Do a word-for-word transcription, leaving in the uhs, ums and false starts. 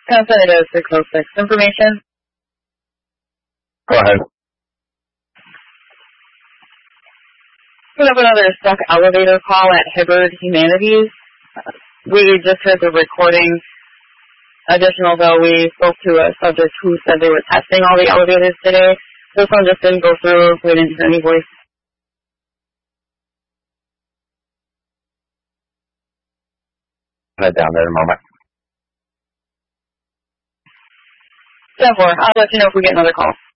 Consolidated six oh six information. Go ahead. Put up another stuck elevator call at Hibbard Humanities. We just heard the recording. Additional, though, we spoke to a subject who said they were testing all the elevators today. This one just didn't go through. We didn't hear any voice. Head down there in a moment. ten four. I'll let you know if we get another call.